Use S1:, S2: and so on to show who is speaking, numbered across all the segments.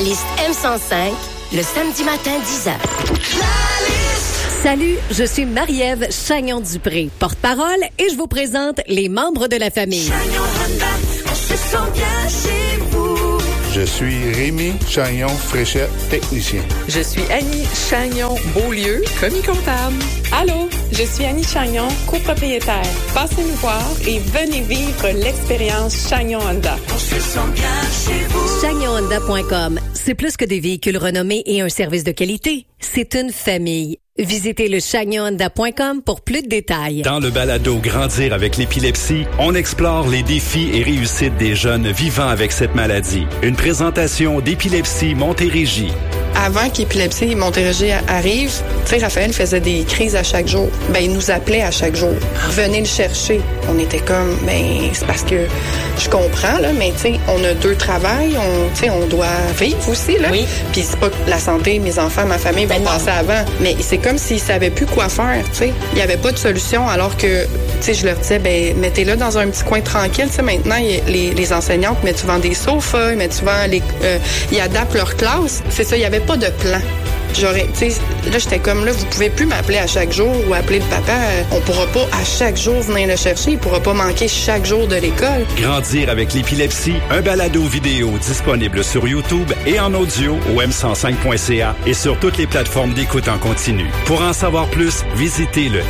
S1: liste M105, le samedi matin 10h.
S2: Salut, je suis Marie-Ève Chagnon-Dupré, porte-parole, et je vous présente les membres de la famille.
S3: Chagnon Honda, on se sent bien chez vous.
S4: Je suis Rémi Chagnon-Fréchette, technicien.
S5: Je suis Annie Chagnon-Beaulieu, commis comptable.
S6: Allô, je suis Annie Chagnon, copropriétaire. Passez nous voir et venez vivre l'expérience Chagnon Honda.
S3: On se sent bien chez vous.
S2: ChagnonHonda.com, c'est plus que des véhicules renommés et un service de qualité. C'est une famille. Visitez le ChagnonHonda.com pour plus de détails.
S7: Dans le balado Grandir avec l'épilepsie, on explore les défis et réussites des jeunes vivant avec cette maladie. Une présentation d'Épilepsie Montérégie.
S8: Avant qu'Épilepsie Montérégie arrive, tu sais, Raphaël faisait des crises à chaque jour. Ben, il nous appelait à chaque jour. Venez le chercher. On était comme, ben, c'est parce que je comprends, là, mais tu sais, on a 2 travails, on doit vivre aussi, là.
S6: Oui.
S8: Puis c'est pas que la santé, mes enfants, ma famille vont passer avant. Mais c'est comme s'ils savaient plus quoi faire, tu sais. Il y avait pas de solution, alors que, tu sais, je leur disais, ben, mettez-le dans un petit coin tranquille, tu sais. Maintenant, les enseignantes mettent souvent des sofas, ils mettent souvent ils adaptent leur classe. C'est ça, il y avait pas de plan. J'aurais, tu sais, là, j'étais comme, là, vous pouvez plus m'appeler à chaque jour ou appeler le papa. On pourra pas à chaque jour venir le chercher. Il pourra pas manquer chaque jour de l'école.
S7: Grandir avec l'épilepsie, un balado vidéo disponible sur YouTube et en audio au m105.ca et sur toutes les plateformes d'écoute en continu. Pour en savoir plus, visitez le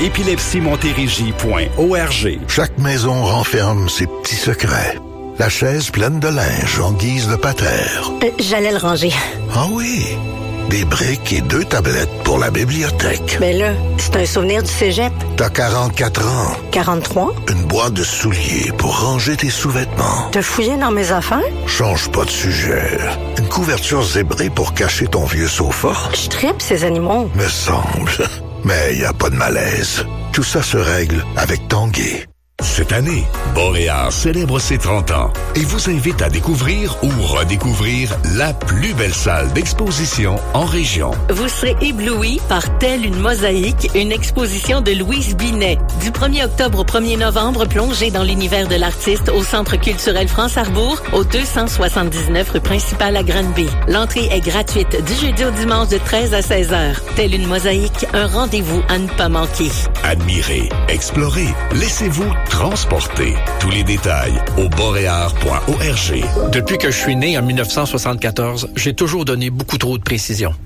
S7: épilepsiemontérégie.org.
S9: Chaque maison renferme ses petits secrets. La chaise pleine de linge en guise de patère.
S2: J'allais le ranger.
S9: Ah oui? Des briques et 2 tablettes pour la bibliothèque.
S2: Mais là, c'est un souvenir du cégep.
S9: T'as 44 ans.
S2: 43?
S9: Une boîte de souliers pour ranger tes sous-vêtements.
S2: T'as fouillé dans mes affaires?
S9: Change pas de sujet. Une couverture zébrée pour cacher ton vieux sofa.
S2: Je tripe ces animaux.
S9: Me semble. Mais y a pas de malaise. Tout ça se règle avec Tanguay.
S10: Cette année, Boréal célèbre ses 30 ans et vous invite à découvrir ou redécouvrir la plus belle salle d'exposition en région.
S11: Vous serez ébloui par Telle une mosaïque, une exposition de Louise Binet. Du 1er octobre au 1er novembre, plongez dans l'univers de l'artiste au Centre culturel France-Arbour, au 279 rue principale à Granby. L'entrée est gratuite du jeudi au dimanche de 13 à 16 heures. Telle une mosaïque, un rendez-vous à ne pas manquer.
S10: Admirez, explorez, laissez-vous transporter. Tous les détails au boréal.org.
S12: Depuis que je suis né en 1974, j'ai toujours donné beaucoup trop de précision.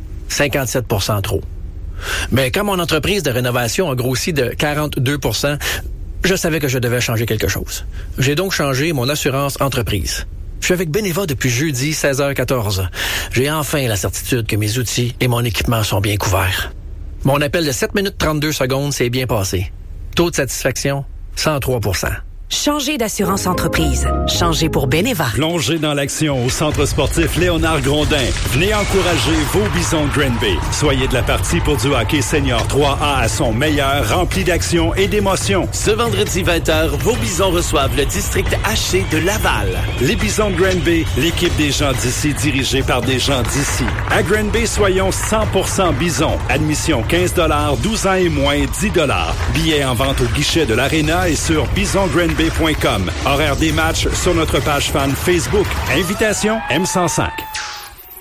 S12: 57% trop. Mais quand mon entreprise de rénovation a grossi de 42%, je savais que je devais changer quelque chose. J'ai donc changé mon assurance entreprise. Je suis avec Beneva depuis jeudi 16h14. J'ai enfin la certitude que mes outils et mon équipement sont bien couverts. Mon appel de 7 minutes 32 secondes s'est bien passé. Taux de satisfaction, 103%.
S13: Changez d'assurance entreprise. Changez pour Beneva.
S7: Plongez dans l'action au Centre sportif Léonard Grondin. Venez encourager vos Bisons Granby. Soyez de la partie pour du hockey senior 3A à son meilleur, rempli d'action et d'émotion.
S14: Ce vendredi 20h, vos Bisons reçoivent le district HC de Laval.
S7: Les Bisons Granby, l'équipe des gens d'ici dirigée par des gens d'ici. À Granby, soyons 100% Bisons. Admission 15 $, 12 ans et moins 10 $. Billets en vente au guichet de l'Arena et sur bisongranby.com. Horaire des matchs sur notre page fan Facebook. Invitation M105.